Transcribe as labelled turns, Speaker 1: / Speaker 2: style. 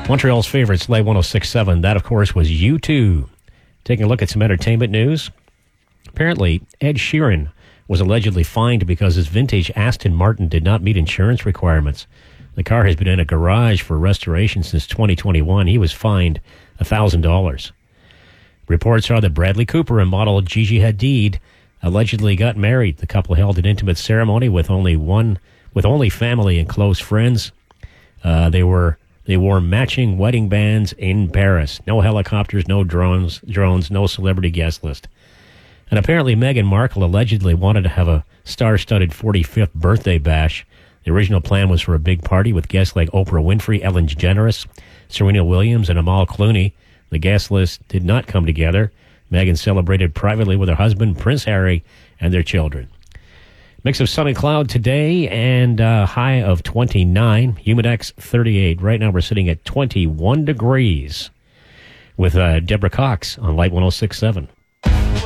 Speaker 1: Montreal's favorites, Live 106.7. That, of course, was U2. Taking a look at some entertainment news. Apparently, Ed Sheeran was allegedly fined because his vintage Aston Martin did not meet insurance requirements. The car has been in a garage for restoration since 2021. He was fined $1,000. Reports are that Bradley Cooper and model Gigi Hadid allegedly got married. The couple held an intimate ceremony with only family and close friends. They wore matching wedding bands in Paris. No helicopters, no drones, no celebrity guest list. And apparently Meghan Markle allegedly wanted to have a star-studded 45th birthday bash. The original plan was for a big party with guests like Oprah Winfrey, Ellen DeGeneres, Serena Williams, and Amal Clooney. The guest list did not come together. Meghan celebrated privately with her husband, Prince Harry, and their children. Mix of sun and cloud today and high of 29, humidex 38. Right now we're sitting at 21 degrees with Deborah Cox on Light 106.7.